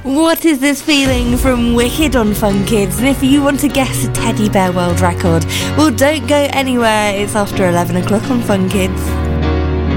What is this feeling from Wicked on Fun Kids? And if you want to guess a Teddy Bear World Record, well, don't go anywhere. It's after 11 o'clock on Fun Kids.